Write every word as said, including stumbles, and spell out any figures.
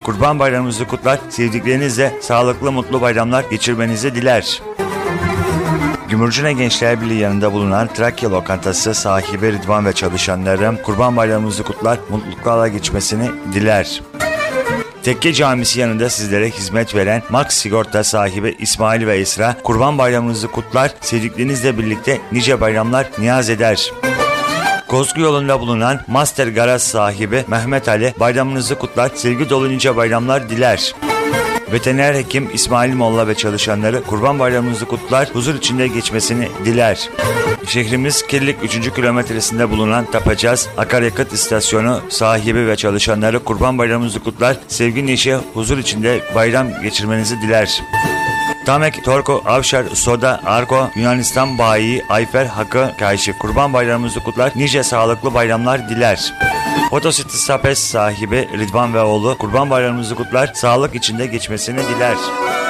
Kurban Bayramınızı kutlar, sevdiklerinizle sağlıklı mutlu bayramlar geçirmenizi diler. Gümürcüne Gençler Birliği yanında bulunan Trakya Lokantası sahibi Rıdvan ve çalışanları Kurban Bayramınızı kutlar, mutluluklarla geçmesini diler. Tekke Camisi yanında sizlere hizmet veren Max Sigorta sahibi İsmail ve Esra Kurban Bayramınızı kutlar, sevdiklerinizle birlikte nice bayramlar niyaz eder. Kozgu yolunda bulunan Master Garaj sahibi Mehmet Ali bayramınızı kutlar, sevgi dolu nice bayramlar diler. Veteriner hekim İsmail Molla ve çalışanları Kurban Bayramınızı kutlar, huzur içinde geçmesini diler. Şehrimiz Kirlik üçüncü kilometresinde bulunan Tapacaz Akaryakıt İstasyonu sahibi ve çalışanları Kurban Bayramınızı kutlar, sevgi neşe, huzur içinde bayram geçirmenizi diler. Tamek, Torko, Avşar, Soda, Arko, Yunanistan Bayi, Ayfer, Hakkı, Kaşif Kurban Bayramınızı kutlar, nice sağlıklı bayramlar diler. Fotositi Sapes sahibi Rıdvan ve oğlu Kurban Bayramınızı kutlar, sağlık içinde geçmesini diler.